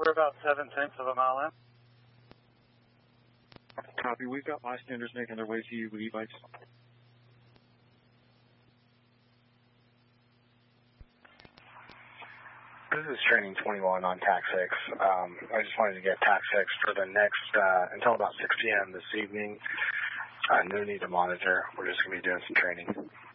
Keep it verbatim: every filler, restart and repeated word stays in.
We're about seven tenths of a mile in. Copy. We've got bystanders making their way to you with e-bikes. This is training twenty-one on TAC six. Um, I just wanted to get TAC six for the next, uh, until about six p m this evening. Uh, no need to monitor. We're just going to be doing some training.